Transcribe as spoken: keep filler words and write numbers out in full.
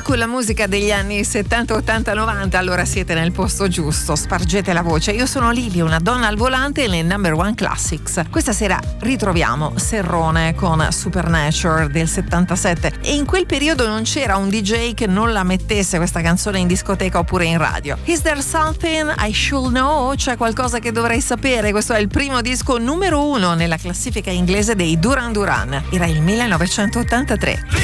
Ma con la musica degli anni settanta, ottanta, novanta allora siete nel posto giusto, spargete la voce. Io sono Lili, una donna al volante nel Number One Classics. Questa sera ritroviamo Serrone con Supernature del settantasette, e in quel periodo non c'era un D J che non la mettesse questa canzone in discoteca oppure in radio. Is there something I should know? C'è qualcosa che dovrei sapere? Questo è il primo disco numero uno nella classifica inglese dei Duran Duran, era il millenovecentottantatré.